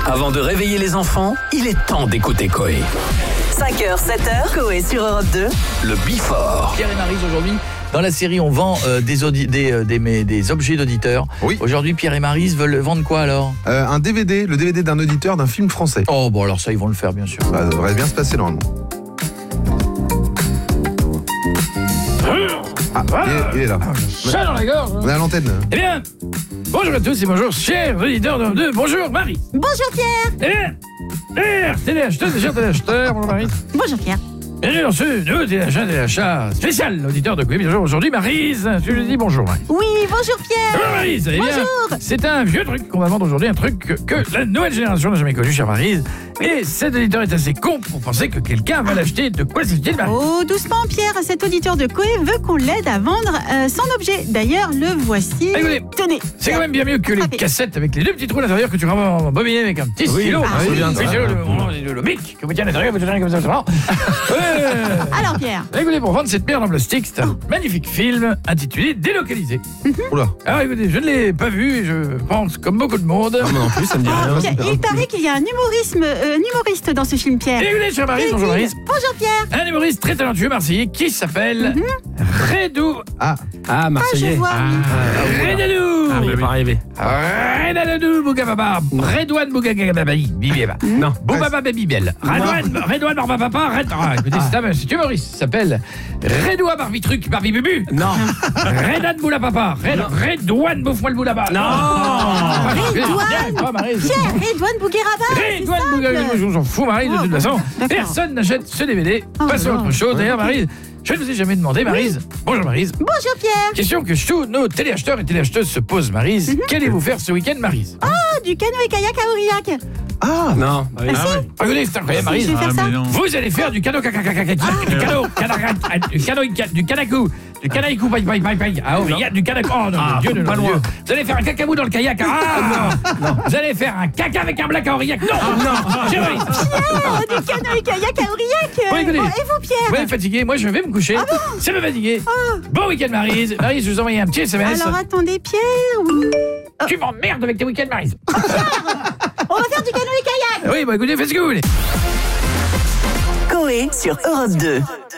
Avant de réveiller les enfants, il est temps d'écouter Coé. 5h, 7h, Coé sur Europe 2. Le Before. Pierre et Maryse, aujourd'hui, dans la série, on vend des objets d'auditeurs. Oui. Aujourd'hui, Pierre et Maryse veulent vendre quoi alors ? Un DVD, le DVD d'un auditeur d'un film français. Oh, bon, alors ça, ils vont le faire, bien sûr. Ça devrait bien se passer normalement. Ah, il est là. Ça dans la gorge. On est à l'antenne. Eh bien, bonjour à tous et bonjour, chers auditeurs de 2. Bonjour, Marie. Bonjour Pierre. Eh bien, chers téléacheteurs et chers téléacheteurs, bonjour, Marie. Bonjour Pierre. Bienvenue dans ce nouveau téléachat spécial, auditeur de Coé. Bien sûr, aujourd'hui, Maryse. Je lui dis bonjour, Marie. Oui, bonjour Pierre. Bonjour, Maryse. Eh bien, Bonjour. c'est un vieux truc qu'on va vendre aujourd'hui, un truc que la nouvelle génération n'a jamais connu, chère Maryse. Et cet auditeur est assez con pour penser que quelqu'un va l'acheter. De quoi s'agit-il, Maryse? Oh, doucement Pierre, cet auditeur de Coé veut qu'on l'aide à vendre son objet. D'ailleurs, le voici. Écoutez, Tenez. c'est quand même bien mieux que les Frappez. cassettes avec les deux petits trous à l'intérieur que tu vas embobiner avec un petit stylo. ah oui, Un ça. petit stylo, le bic que vous tenez à l'intérieur, vous tenez comme ça, Alors Pierre. Écoutez, pour vendre cette merde en plastique, c'est un magnifique film intitulé Délocalisé. Oula. Alors écoutez, je ne l'ai pas vu et je pense comme beaucoup de monde. Non plus, ça me dit rien. Pierre, il paraît qu'il y a un humoriste dans ce film Pierre. Écoutez, cher Maryse, bonjour Maryse. Bonjour Pierre. Un humoriste très talentueux marseillais qui s'appelle Redou. Ah, Ah, je vois. Redou. Ah, mais pas arrivé. Redou Bougababa. Redouane Bougagabababi. Bibieba. Non. Boubaba Babybel. Redouane Barbapapa. Écoutez, c'est humoriste. Il s'appelle Redoua Barbitruc Barbibubu. Non. Redan Boulapapa. Redouane Bouffe-moi le Boulaba. Redouane. Pierre, Redouane Bougueraba. Redouane Bougababa. Je s'en fous, Maryse, de toute façon. D'accord. Personne n'achète ce DVD. Passons à autre chose. D'ailleurs, Maryse, je ne vous ai jamais demandé, Maryse. Bonjour, Maryse. Bonjour Pierre. Question que tous nos téléacheteurs et téléacheteuses se posent, Maryse. Qu'allez-vous faire ce week-end, Maryse? Ah, du canoë kayak à Aurillac. ah, Non. Regardez, c'est incroyable, Je Maryse. vais faire ça. Vous allez faire du canoë du canakou, du canaïcou, paille, à Aurillac, du canakou. Oh non, mon Dieu, pas loin. Vous allez faire un cacabou dans le kayak. Non. Vous allez faire un caca avec un black à Aurillac. Non. J'ai Maryse. Pierre, du canoë kayak à Aurillac. Bon, écoutez. Bon, et vous Pierre? Vous êtes fatigué, moi je vais me coucher. Ça me fatigué. Bon week-end, Maryse. Maryse, je vous envoie un petit SMS. Alors attendez Pierre. Oui. Tu m'emmerdes avec tes week-ends, Maryse. On va faire du canoë kayak. Oui, bah écoutez, faites ce que vous voulez. Coé sur Europe 2.